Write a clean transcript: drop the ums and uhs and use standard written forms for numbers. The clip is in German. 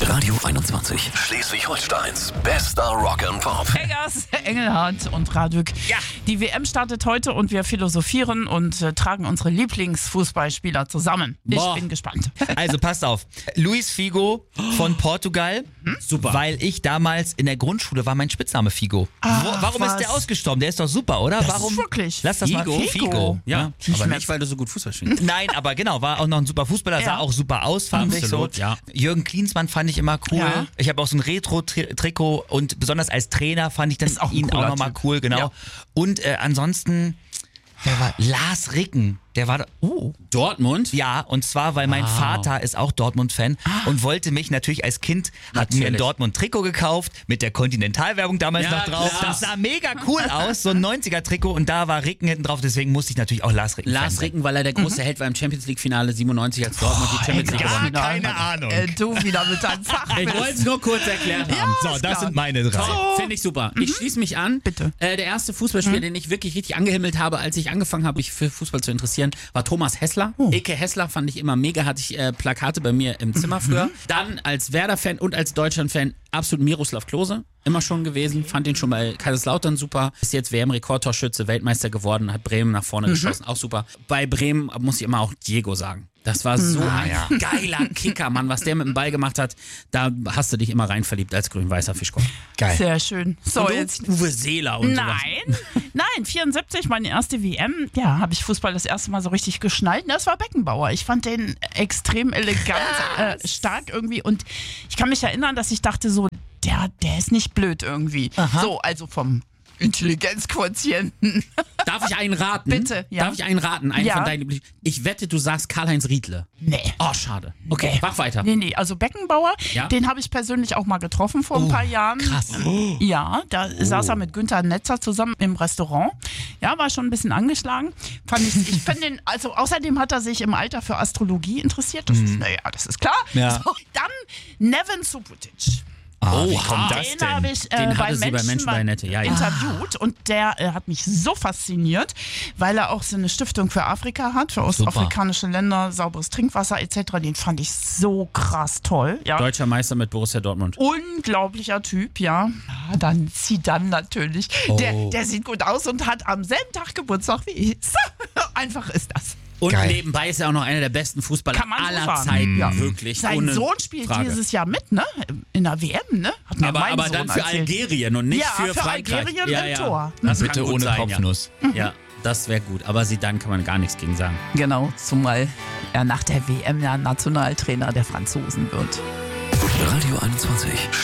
Radio 21. Schleswig-Holsteins bester Rock and Pop. Eggers, Engelhardt und Radück. Ja. Die WM startet heute und wir philosophieren und tragen unsere Lieblingsfußballspieler zusammen. Ich bin gespannt. Also passt auf. Luis Figo von Portugal. Super. Weil ich damals in der Grundschule war mein Spitzname Figo. Warum was? ist der ausgestorben? Der ist doch super, oder? Warum? ist wirklich Lass das Figo? mal Figo. Ja, Nicht aber mehr- nicht, weil du so gut Fußball spielst. Nein, aber genau, war auch noch ein super Fußballer, sah Ja. auch super aus, fand Absolut, ich so. ja. Jürgen Klinsmann fand ich immer cool. Ja. Ich habe auch so ein Retro-Trikot und besonders als Trainer fand ich dann Ist auch ein ihn auch cooler nochmal Typ. cool, genau. Ja. Und ansonsten, wer war Lars Ricken? Der war, Dortmund? ja, und zwar, weil mein Vater ist auch Dortmund-Fan und wollte mich natürlich als Kind, hat mir ein Natürlich. Dortmund-Trikot gekauft, mit der Continental-Werbung damals Ja, noch drauf. klar. Das sah mega cool aus, so ein 90er-Trikot und da war Ricken hinten drauf, deswegen musste ich natürlich auch Lars Ricken Lars Fan sein. Ricken, weil er der große Held war im Champions League-Finale 97, als Dortmund die Champions League gar gewonnen hat. keine Ahnung. Du wieder mit deinem Ich Fachwissen. wollte es nur kurz erklärt haben. So, ist das klar. sind meine drei. So. Finde ich super. Ich schließe mich an. Bitte. Der erste Fußballspieler, den ich wirklich richtig angehimmelt habe, als ich angefangen habe, mich für Fußball zu interessieren, war Thomas Hessler. Eke Hessler fand ich immer mega, hatte ich Plakate bei mir im Zimmer früher. Dann als Werder-Fan und als Deutschland-Fan absolut Miroslav Klose. Immer schon gewesen, fand ihn schon bei Kaiserslautern super. Ist jetzt WM-Rekordtorschütze, Weltmeister geworden, hat Bremen nach vorne geschossen, auch super. Bei Bremen muss ich immer auch Diego sagen. Das war so ein geiler Kicker, Mann, was der mit dem Ball gemacht hat. Da hast du dich immer rein verliebt als grün-weißer Fischkopf. Geil. Sehr schön. So, Und du? jetzt. Uwe Seeler und sowas. Nein, 74, meine erste WM. Ja, habe ich Fußball das erste Mal so richtig geschnallt. Das war Beckenbauer. Ich fand den extrem elegant, stark irgendwie. Und ich kann mich erinnern, dass ich dachte so, der ist nicht blöd irgendwie. So, also vom Intelligenzquotienten. Darf ich einen raten? Bitte, ja. Darf ich einen raten? Einen Ja. von deinen Lieblings... Ich wette, du sagst Karl-Heinz Riedle. Nee. Oh, schade. Okay, mach weiter. Nee, also Beckenbauer, Ja. den habe ich persönlich auch mal getroffen vor ein paar Jahren. krass. Ja, da saß er mit Günther Netzer zusammen im Restaurant. Ja, war schon ein bisschen angeschlagen. Ich finde den, also außerdem hat er sich im Alter für Astrologie interessiert. Das ist, naja, das ist klar. Ja. So, dann Neven Subotic. Wie kommt das Den denn? habe ich Den bei hatte sie bei Menschen bei Nette, ja, ja. interviewt und der hat mich so fasziniert, weil er auch so eine Stiftung für Afrika hat, für ostafrikanische Länder, sauberes Trinkwasser etc. Den fand ich so krass toll. Ja. Deutscher Meister mit Borussia Dortmund. Unglaublicher Typ, ja. Dann Zidane natürlich. Der sieht gut aus und hat am selben Tag Geburtstag wie ich. Einfach ist das. Und Geil. nebenbei ist er auch noch einer der besten Fußballer Kann man so aller sagen. Zeiten. Ja. Wirklich. Sein ohne Sohn spielt Frage. dieses Jahr mit, ne? In der WM, ne? Hat mir mein Aber Sohn dann für erzählt. Algerien und nicht Ja, für für Frankreich. Algerien ja, im ja. Tor. Das Bitte kann gut ohne sein, Kopfnuss. Ja, das wäre gut. Aber Zidane kann man gar nichts gegen sagen. Genau, zumal er nach der WM ja Nationaltrainer der Franzosen wird. Radio 21.